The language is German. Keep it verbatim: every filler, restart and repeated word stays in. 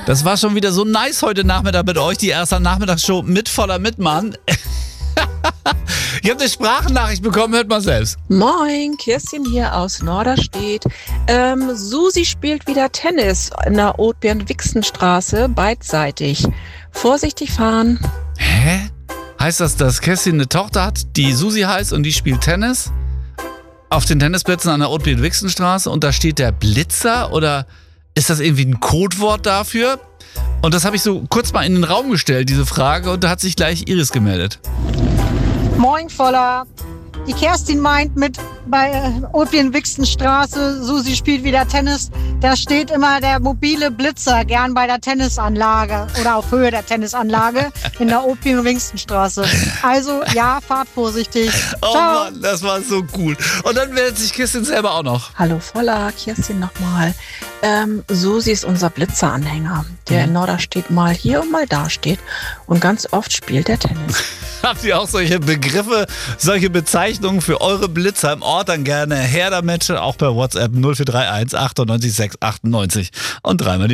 Das war schon wieder so nice heute Nachmittag mit euch, die erste Nachmittagsshow mit voller Mitmann. Ich habe eine Sprachnachricht bekommen, hört mal selbst. Moin, Kirstin hier aus Norderstedt. Ähm, Susi spielt wieder Tennis in der Othbjörn-Wixen-Straße, beidseitig. Vorsichtig fahren. Hä? Heißt das, dass Kerstin eine Tochter hat, die Susi heißt und die spielt Tennis? Auf den Tennisplätzen an der Othbjörn-Wixen-Straße und da steht der Blitzer oder ist das irgendwie ein Codewort dafür? Und das habe ich so kurz mal in den Raum gestellt, diese Frage, und da hat sich gleich Iris gemeldet. Moin Voller. Die Kerstin meint mit bei äh, Othbjörn-Wixen-Straße, Susi spielt wieder Tennis, da steht immer der mobile Blitzer, gern bei der Tennisanlage oder auf Höhe der Tennisanlage in der Othbjörn-Wixen-Straße. Also ja, fahrt vorsichtig. Oh Ciao. Mann, das war so cool. Und dann meldet sich Kirstin selber auch noch. Hallo Voller, Kirstin nochmal. Ähm, Susi ist unser Blitzeranhänger, der in Norderstedt mal hier und mal da steht und ganz oft spielt er Tennis. Habt ihr auch solche Begriffe, solche Bezeichnungen für eure Blitzer im Ort, dann gerne her damit, auch per WhatsApp null vier drei eins achtundneunzig sechs achtundneunzig und dreimal die